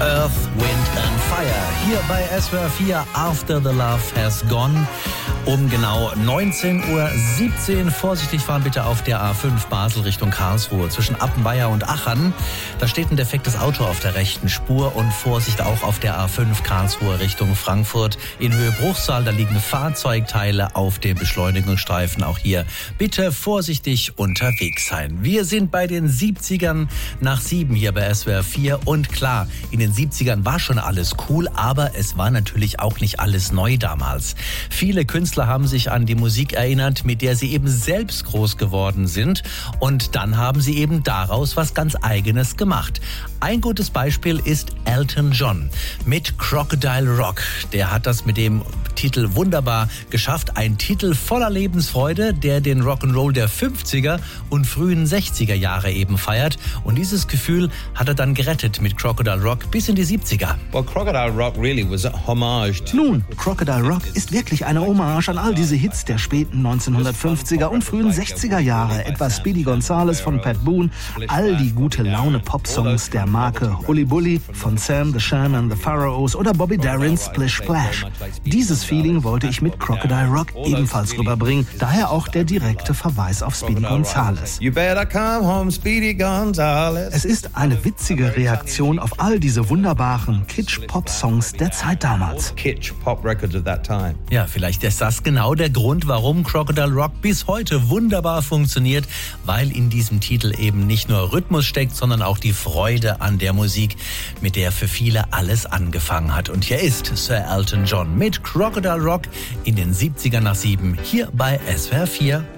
Earth, Wind and Fire. Hier bei SWR 4 After the Love Has Gone. Um genau 19:17 Uhr. Vorsichtig fahren bitte auf der A5 Basel Richtung Karlsruhe zwischen Appenweier und Achern. Da steht ein defektes Auto auf der rechten Spur und Vorsicht auch auf der A5 Karlsruhe Richtung Frankfurt. In Höhe Bruchsal, da liegen Fahrzeugteile auf dem Beschleunigungsstreifen. Auch hier bitte vorsichtig unterwegs sein. Wir sind bei den 70ern nach 7 hier bei SWR 4 und klar, in den 70ern war schon alles cool, aber es war natürlich auch nicht alles neu damals. Viele Künstler haben sich an die Musik erinnert, mit der sie eben selbst groß geworden sind und dann haben sie eben daraus was ganz Eigenes gemacht. Ein gutes Beispiel ist Elton John mit Crocodile Rock. Der hat das mit dem Titel wunderbar geschafft. Ein Titel voller Lebensfreude, der den Rock'n'Roll der 50er und frühen 60er Jahre eben feiert. Und dieses Gefühl hat er dann gerettet mit Crocodile Rock bis in die 70er. Well, Crocodile Rock really was a homage to... Nun, Crocodile Rock ist wirklich eine Hommage an all diese Hits der späten 1950er und frühen 60er Jahre. Etwa Speedy Gonzales von Pat Boone, all die gute Laune Pop-Songs der Marke Uli Bully von Sam the Sham and the Pharaohs oder Bobby Darin's Splish Splash. Dieses Feeling wollte ich mit Crocodile Rock ebenfalls rüberbringen, daher auch der direkte Verweis auf Speedy Gonzales. You better come home, Speedy Gonzales. Es ist eine witzige Reaktion auf all diese wunderbaren Kitsch-Pop-Songs der Zeit damals. Kitsch pop records of that time. Ja, vielleicht ist das genau der Grund, warum Crocodile Rock bis heute wunderbar funktioniert, weil in diesem Titel eben nicht nur Rhythmus steckt, sondern auch die Freude an der Musik, mit der für viele alles angefangen hat. Und hier ist Sir Elton John mit Crocodile Rock in den 70ern nach 7 hier bei SWR 4.